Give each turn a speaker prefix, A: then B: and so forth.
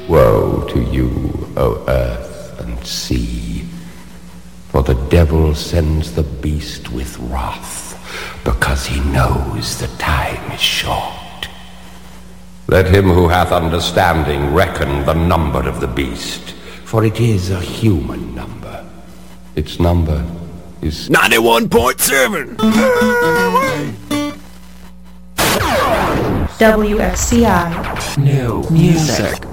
A: Woe to you, O earth and sea, for the devil sends the beast with wrath, because he knows the time is short. Let him who hath understanding reckon the number of the beast, for it is a human number. Its number is
B: 91.7.
C: WFCI.
B: New music.